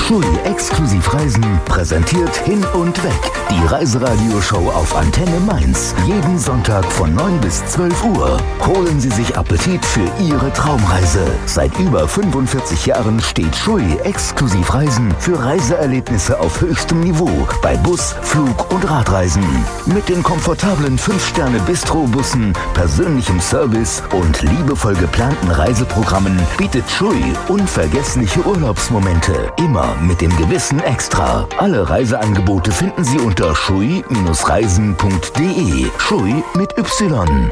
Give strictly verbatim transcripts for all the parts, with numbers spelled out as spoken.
Schui Exklusivreisen präsentiert Hin und Weg. Die Reiseradioshow auf Antenne Mainz. Jeden Sonntag von neun bis zwölf Uhr. Holen Sie sich Appetit für Ihre Traumreise. Seit über fünfundvierzig Jahren steht Schui Exklusivreisen für Reiseerlebnisse auf höchstem Niveau bei Bus, Flug und Radreisen. Mit den komfortablen fünf Sterne Bistro-Bussen, persönlichem Service und liebevoll geplanten Reiseprogrammen bietet Schui unvergessliche Urlaubsmomente. Immer mit dem gewissen Extra. Alle Reiseangebote finden Sie unter schui Reisen punkt de. Schui mit Y.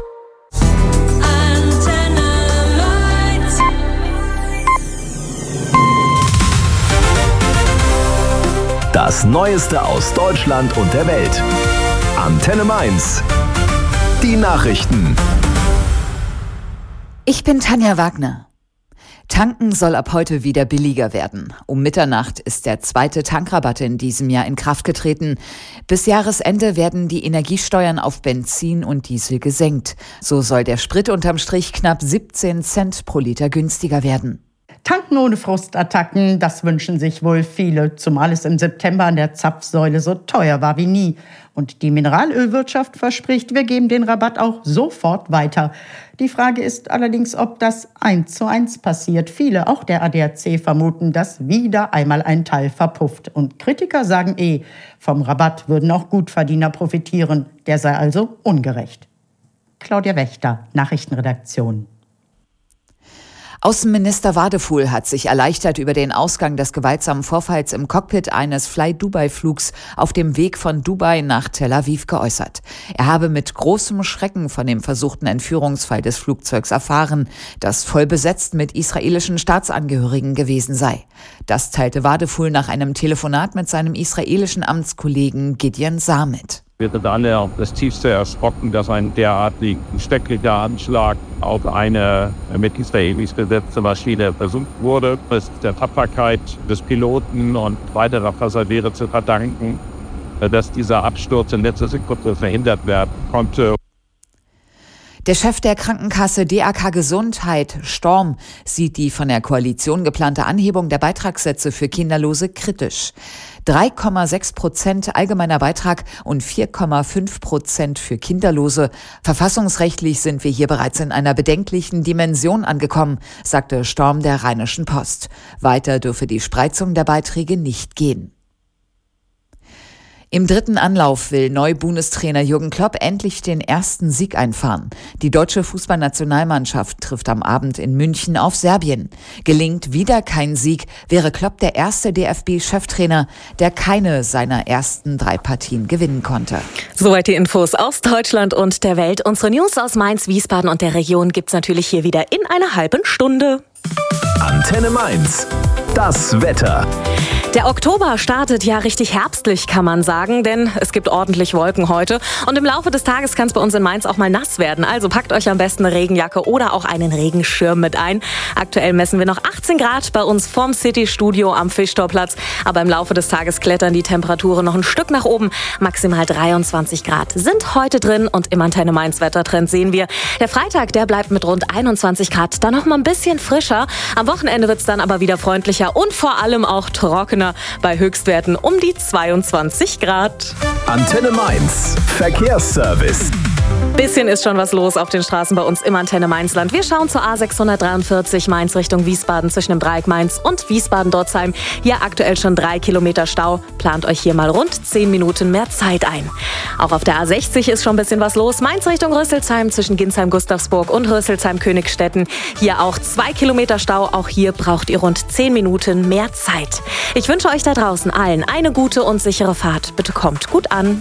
Das Neueste aus Deutschland und der Welt. Antenne Mainz. Die Nachrichten. Ich bin Tanja Wagner. Tanken soll ab heute wieder billiger werden. Um Mitternacht ist der zweite Tankrabatt in diesem Jahr in Kraft getreten. Bis Jahresende werden die Energiesteuern auf Benzin und Diesel gesenkt. So soll der Sprit unterm Strich knapp siebzehn Cent pro Liter günstiger werden. Tanken ohne Frustattacken, das wünschen sich wohl viele, zumal es im September an der Zapfsäule so teuer war wie nie. Und die Mineralölwirtschaft verspricht, wir geben den Rabatt auch sofort weiter. Die Frage ist allerdings, ob das eins zu eins passiert. Viele, auch der A D A C, vermuten, dass wieder einmal ein Teil verpufft. Und Kritiker sagen eh, vom Rabatt würden auch Gutverdiener profitieren. Der sei also ungerecht. Claudia Wächter, Nachrichtenredaktion. Außenminister Wadefuhl hat sich erleichtert über den Ausgang des gewaltsamen Vorfalls im Cockpit eines Fly-Dubai-Flugs auf dem Weg von Dubai nach Tel Aviv geäußert. Er habe mit großem Schrecken von dem versuchten Entführungsfall des Flugzeugs erfahren, das voll besetzt mit israelischen Staatsangehörigen gewesen sei. Das teilte Wadefuhl nach einem Telefonat mit seinem israelischen Amtskollegen Gideon Saar mit. Wir sind alle das tiefste erschrocken, dass ein derartig schrecklicher Anschlag auf eine mit Israelis besetzte Maschine versucht wurde. Es ist der Tapferkeit des Piloten und weiterer Passagiere zu verdanken, dass dieser Absturz in letzter Sekunde verhindert werden konnte. Der Chef der Krankenkasse D A K Gesundheit, Storm, sieht die von der Koalition geplante Anhebung der Beitragssätze für Kinderlose kritisch. drei Komma sechs Prozent allgemeiner Beitrag und vier Komma fünf Prozent für Kinderlose. Verfassungsrechtlich sind wir hier bereits in einer bedenklichen Dimension angekommen, sagte Storm der Rheinischen Post. Weiter dürfe die Spreizung der Beiträge nicht gehen. Im dritten Anlauf will Neu-Bundestrainer Jürgen Klopp endlich den ersten Sieg einfahren. Die deutsche Fußballnationalmannschaft trifft am Abend in München auf Serbien. Gelingt wieder kein Sieg, wäre Klopp der erste D F B-Cheftrainer, der keine seiner ersten drei Partien gewinnen konnte. Soweit die Infos aus Deutschland und der Welt. Unsere News aus Mainz, Wiesbaden und der Region gibt's natürlich hier wieder in einer halben Stunde. Antenne Mainz. Das Wetter. Der Oktober startet ja richtig herbstlich, kann man sagen, denn es gibt ordentlich Wolken heute. Und im Laufe des Tages kann es bei uns in Mainz auch mal nass werden. Also packt euch am besten eine Regenjacke oder auch einen Regenschirm mit ein. Aktuell messen wir noch achtzehn Grad bei uns vorm City-Studio am Fischtorplatz. Aber im Laufe des Tages klettern die Temperaturen noch ein Stück nach oben. Maximal dreiundzwanzig Grad sind heute drin und im Antenne Mainz Wettertrend sehen wir. Der Freitag, der bleibt mit rund einundzwanzig Grad dann noch mal ein bisschen frischer. Am Wochenende wird es dann aber wieder freundlicher und vor allem auch trockener. Bei Höchstwerten um die zweiundzwanzig Grad. Antenne Mainz. Verkehrsservice. Bisschen ist schon was los auf den Straßen bei uns im Antenne Mainzland. Wir schauen zur A sechshundertdreiundvierzig Mainz Richtung Wiesbaden zwischen dem Dreieck Mainz und Wiesbaden-Dotzheim. Hier aktuell schon drei Kilometer Stau. Plant euch hier mal rund zehn Minuten mehr Zeit ein. Auch auf der A sechzig ist schon ein bisschen was los. Mainz Richtung Rüsselsheim zwischen Ginsheim-Gustavsburg und Rüsselsheim-Königstetten. Hier auch zwei Kilometer Stau. Auch hier braucht ihr rund zehn Minuten mehr Zeit. Ich wünsche euch da draußen allen eine gute und sichere Fahrt. Bitte kommt gut an.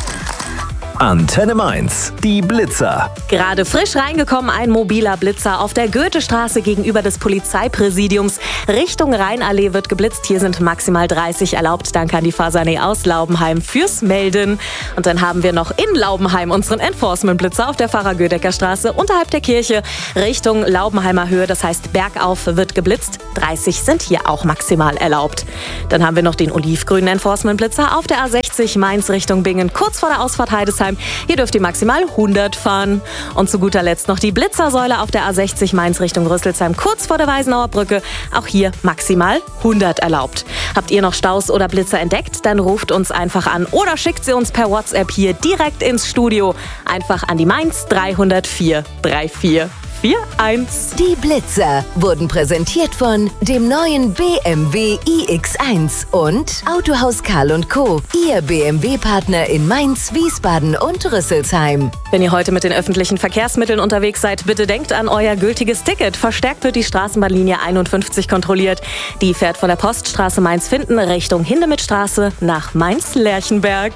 Antenne Mainz, die Blitzer. Gerade frisch reingekommen ein mobiler Blitzer auf der Goethestraße gegenüber des Polizeipräsidiums. Richtung Rheinallee wird geblitzt. Hier sind maximal dreißig erlaubt. Danke an die Fasanee aus Laubenheim fürs Melden. Und dann haben wir noch in Laubenheim unseren Enforcement-Blitzer auf der Pfarrer-Gödecker-Straße unterhalb der Kirche Richtung Laubenheimer Höhe. Das heißt, bergauf wird geblitzt. dreißig sind hier auch maximal erlaubt. Dann haben wir noch den olivgrünen Enforcement-Blitzer auf der A sechzig Mainz Richtung Bingen, kurz vor der Ausfahrt Heidesheim. Rüsselsheim. Hier dürft ihr maximal hundert fahren. Und zu guter Letzt noch die Blitzersäule auf der A sechzig Mainz Richtung Rüsselsheim, kurz vor der Weisenauer Brücke. Auch hier maximal hundert erlaubt. Habt ihr noch Staus oder Blitzer entdeckt? Dann ruft uns einfach an oder schickt sie uns per WhatsApp hier direkt ins Studio. Einfach an die Mainz drei null vier drei vier vier eins. Die Blitzer wurden präsentiert von dem neuen B M W i X eins und Autohaus Karl und Co., Ihr B M W-Partner in Mainz, Wiesbaden und Rüsselsheim. Wenn ihr heute mit den öffentlichen Verkehrsmitteln unterwegs seid, bitte denkt an euer gültiges Ticket. Verstärkt wird die Straßenbahnlinie einundfünfzig kontrolliert. Die fährt von der Poststraße Mainz-Finden Richtung Hindemithstraße nach Mainz-Lerchenberg.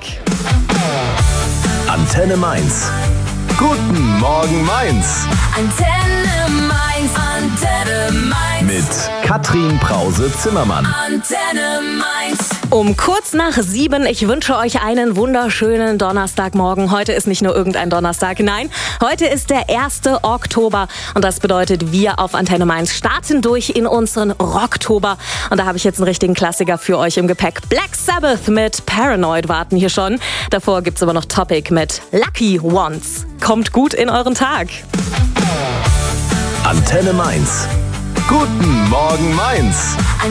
Antenne Mainz. Guten Morgen Mainz. Antenne Mainz, Antenne Mainz. Mit Katrin Brause-Zimmermann. Antenne Mainz. Um kurz nach sieben, ich wünsche euch einen wunderschönen Donnerstagmorgen. Heute ist nicht nur irgendein Donnerstag, nein, heute ist der erste Oktober. Und das bedeutet, wir auf Antenne Mainz starten durch in unseren Rocktober. Und da habe ich jetzt einen richtigen Klassiker für euch im Gepäck. Black Sabbath mit Paranoid warten hier schon. Davor gibt's aber noch Topic mit Lucky Ones. Kommt gut in euren Tag. Antenne Mainz. Guten Morgen Mainz.